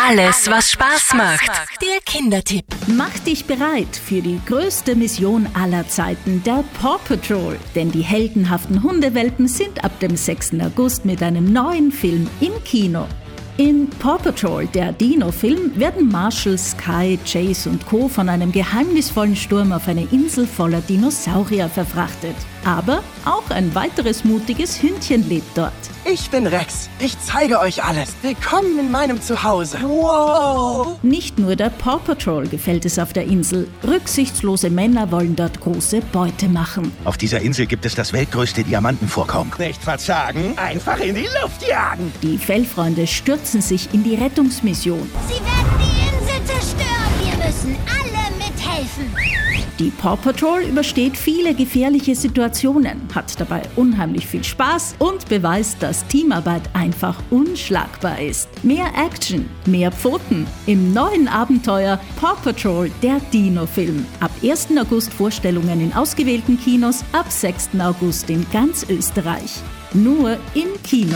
Alles, was Spaß macht. Der Kindertipp. Mach dich bereit für die größte Mission aller Zeiten, der Paw Patrol. Denn die heldenhaften Hundewelpen sind ab dem 6. August mit einem neuen Film im Kino. In Paw Patrol, der Dino-Film, werden Marshall, Sky, Chase und Co. von einem geheimnisvollen Sturm auf eine Insel voller Dinosaurier verfrachtet. Aber auch ein weiteres mutiges Hündchen lebt dort. Ich bin Rex. Ich zeige euch alles. Willkommen in meinem Zuhause. Wow! Nicht nur der Paw Patrol gefällt es auf der Insel. Rücksichtslose Männer wollen dort große Beute machen. Auf dieser Insel gibt es das weltgrößte Diamantenvorkommen. Nicht verzagen, einfach in die Luft jagen. Die Fellfreunde stürzen sich in die Rettungsmission. Sie werden die Insel zerstören. Wir müssen alle mithelfen. Die Paw Patrol übersteht viele gefährliche Situationen, hat dabei unheimlich viel Spaß und beweist, dass Teamarbeit einfach unschlagbar ist. Mehr Action, mehr Pfoten im neuen Abenteuer Paw Patrol, der Dino-Film. Ab 1. August Vorstellungen in ausgewählten Kinos, ab 6. August in ganz Österreich. Nur im Kino.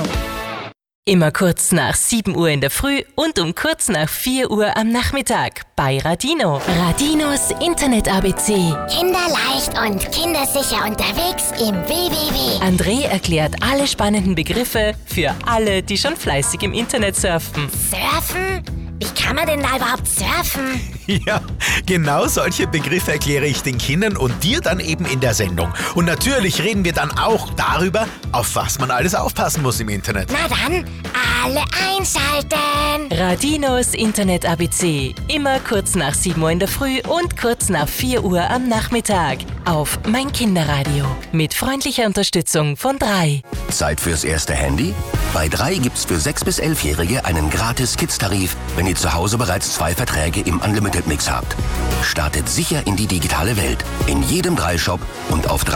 Immer kurz nach 7 Uhr in der Früh und um kurz nach 4 Uhr am Nachmittag bei Radino. Radinos Internet-ABC. Kinderleicht und kindersicher unterwegs im WWW. André erklärt alle spannenden Begriffe für alle, die schon fleißig im Internet surfen. Surfen? Wie kann man denn da überhaupt surfen? Ja, genau solche Begriffe erkläre ich den Kindern und dir dann eben in der Sendung. Und natürlich reden wir dann auch darüber, auf was man alles aufpassen muss im Internet. Na dann, alle einschalten! Radinos Internet-ABC. Immer kurz nach 7 Uhr in der Früh und kurz nach 4 Uhr am Nachmittag. Auf Mein Kinderradio. Mit freundlicher Unterstützung von 3. Zeit fürs erste Handy? Bei 3 gibt's für 6- bis 11-Jährige einen gratis Kids-Tarif, wenn ihr zu Hause bereits 2 Verträge im Unlimited-Mix habt. Startet sicher in die digitale Welt. In jedem 3-Shop und auf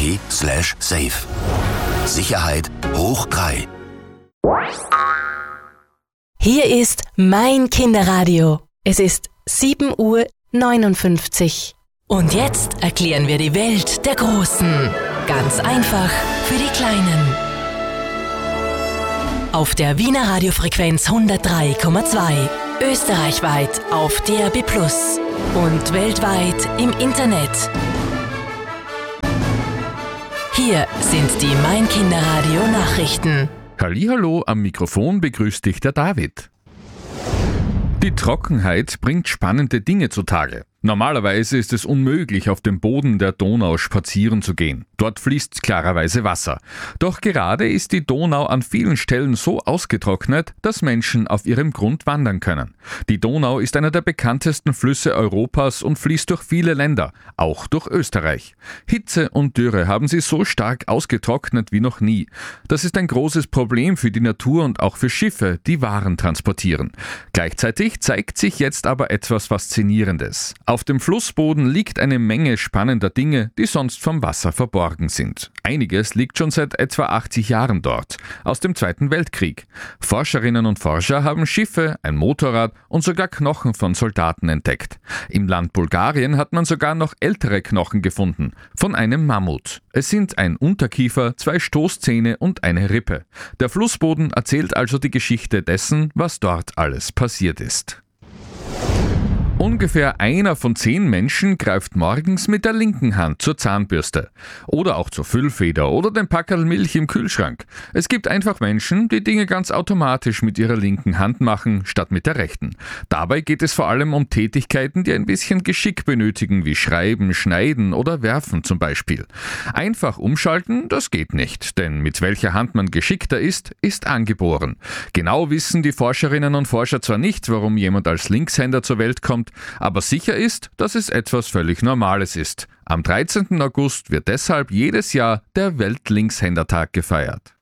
3.at/safe. Sicherheit hoch 3. Hier ist Mein Kinderradio. Es ist 7:59 Uhr. Und jetzt erklären wir die Welt der Großen. Ganz einfach für die Kleinen. Auf der Wiener Radiofrequenz 103,2. Österreichweit auf DAB+ und weltweit im Internet. Hier sind die Mein Kinderradio Nachrichten. Hallihallo, am Mikrofon begrüßt dich der David. Die Trockenheit bringt spannende Dinge zutage. Normalerweise ist es unmöglich, auf dem Boden der Donau spazieren zu gehen. Dort fließt klarerweise Wasser. Doch gerade ist die Donau an vielen Stellen so ausgetrocknet, dass Menschen auf ihrem Grund wandern können. Die Donau ist einer der bekanntesten Flüsse Europas und fließt durch viele Länder, auch durch Österreich. Hitze und Dürre haben sie so stark ausgetrocknet wie noch nie. Das ist ein großes Problem für die Natur und auch für Schiffe, die Waren transportieren. Gleichzeitig zeigt sich jetzt aber etwas Faszinierendes. Auf dem Flussboden liegt eine Menge spannender Dinge, die sonst vom Wasser verborgen sind. Einiges liegt schon seit etwa 80 Jahren dort, aus dem Zweiten Weltkrieg. Forscherinnen und Forscher haben Schiffe, ein Motorrad und sogar Knochen von Soldaten entdeckt. Im Land Bulgarien hat man sogar noch ältere Knochen gefunden, von einem Mammut. Es sind ein Unterkiefer, 2 Stoßzähne und eine Rippe. Der Flussboden erzählt also die Geschichte dessen, was dort alles passiert ist. Ungefähr 1 von 10 Menschen greift morgens mit der linken Hand zur Zahnbürste. Oder auch zur Füllfeder oder dem Packerl Milch im Kühlschrank. Es gibt einfach Menschen, die Dinge ganz automatisch mit ihrer linken Hand machen, statt mit der rechten. Dabei geht es vor allem um Tätigkeiten, die ein bisschen Geschick benötigen, wie Schreiben, Schneiden oder Werfen zum Beispiel. Einfach umschalten, das geht nicht, denn mit welcher Hand man geschickter ist, ist angeboren. Genau wissen die Forscherinnen und Forscher zwar nicht, warum jemand als Linkshänder zur Welt kommt, aber sicher ist, dass es etwas völlig Normales ist. Am 13. August wird deshalb jedes Jahr der Welt-Linkshändertag gefeiert.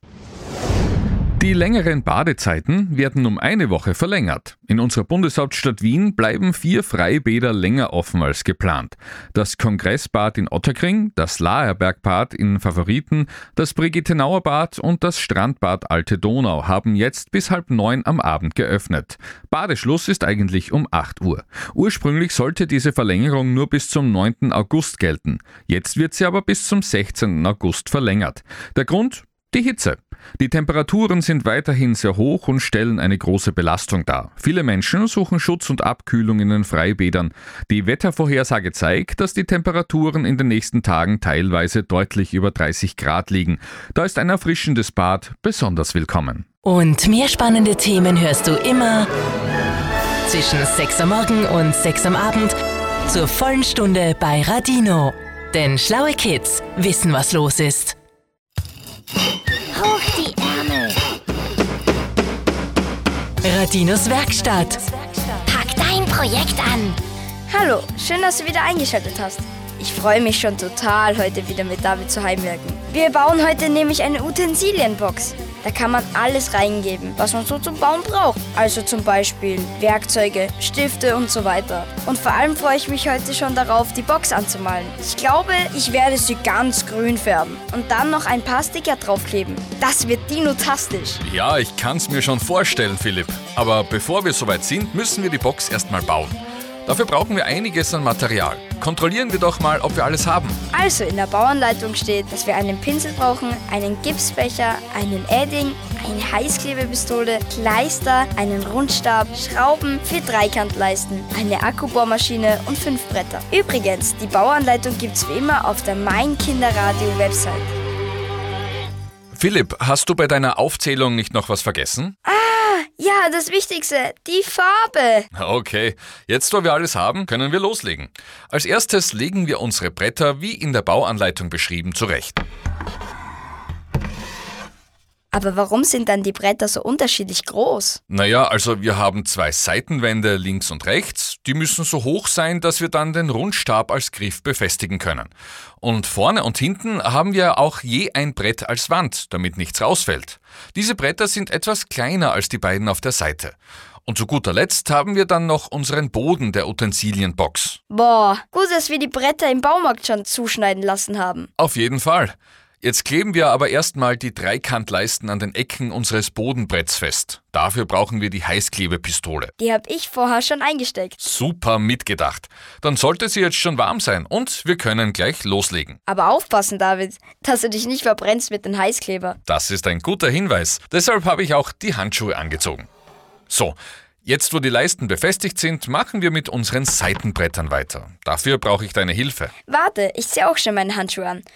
Die längeren Badezeiten werden um 1 Woche verlängert. In unserer Bundeshauptstadt Wien bleiben 4 Freibäder länger offen als geplant. Das Kongressbad in Ottakring, das Laerbergbad in Favoriten, das Brigittenauer Bad und das Strandbad Alte Donau haben jetzt bis 8:30 am Abend geöffnet. Badeschluss ist eigentlich um 8 Uhr. Ursprünglich sollte diese Verlängerung nur bis zum 9. August gelten. Jetzt wird sie aber bis zum 16. August verlängert. Der Grund? Die Hitze. Die Temperaturen sind weiterhin sehr hoch und stellen eine große Belastung dar. Viele Menschen suchen Schutz und Abkühlung in den Freibädern. Die Wettervorhersage zeigt, dass die Temperaturen in den nächsten Tagen teilweise deutlich über 30 Grad liegen. Da ist ein erfrischendes Bad besonders willkommen. Und mehr spannende Themen hörst du immer zwischen 6 am Morgen und 6 am Abend zur vollen Stunde bei Radino. Denn schlaue Kids wissen, was los ist. Hoch die Ärmel. Radinos Werkstatt. Pack dein Projekt an. Hallo, schön, dass du wieder eingeschaltet hast. Ich freue mich schon total, heute wieder mit David zu heimwerken. Wir bauen heute nämlich eine Utensilienbox. Da kann man alles reingeben, was man so zum Bauen braucht. Also zum Beispiel Werkzeuge, Stifte und so weiter. Und vor allem freue ich mich heute schon darauf, die Box anzumalen. Ich glaube, ich werde sie ganz grün färben und dann noch ein paar Sticker draufkleben. Das wird dinotastisch. Ja, ich kann's mir schon vorstellen, Philipp. Aber bevor wir soweit sind, müssen wir die Box erstmal bauen. Dafür brauchen wir einiges an Material. Kontrollieren wir doch mal, ob wir alles haben. Also in der Bauanleitung steht, dass wir einen Pinsel brauchen, einen Gipsbecher, einen Edding, eine Heißklebepistole, Kleister, einen Rundstab, Schrauben, 4 Dreikantleisten, eine Akkubohrmaschine und 5 Bretter. Übrigens, die Bauanleitung gibt's wie immer auf der Mein Kinderradio-Website. Philipp, hast du bei deiner Aufzählung nicht noch was vergessen? Ja, das Wichtigste, die Farbe. Okay, jetzt wo wir alles haben, können wir loslegen. Als erstes legen wir unsere Bretter, wie in der Bauanleitung beschrieben, zurecht. Aber warum sind dann die Bretter so unterschiedlich groß? Naja, also wir haben 2 Seitenwände links und rechts. Die müssen so hoch sein, dass wir dann den Rundstab als Griff befestigen können. Und vorne und hinten haben wir auch je ein Brett als Wand, damit nichts rausfällt. Diese Bretter sind etwas kleiner als die beiden auf der Seite. Und zu guter Letzt haben wir dann noch unseren Boden der Utensilienbox. Boah, gut, dass wir die Bretter im Baumarkt schon zuschneiden lassen haben. Auf jeden Fall. Jetzt kleben wir aber erstmal die Dreikantleisten an den Ecken unseres Bodenbretts fest. Dafür brauchen wir die Heißklebepistole. Die habe ich vorher schon eingesteckt. Super mitgedacht. Dann sollte sie jetzt schon warm sein und wir können gleich loslegen. Aber aufpassen, David, dass du dich nicht verbrennst mit dem Heißkleber. Das ist ein guter Hinweis. Deshalb habe ich auch die Handschuhe angezogen. So, jetzt wo die Leisten befestigt sind, machen wir mit unseren Seitenbrettern weiter. Dafür brauche ich deine Hilfe. Warte, ich ziehe auch schon meine Handschuhe an.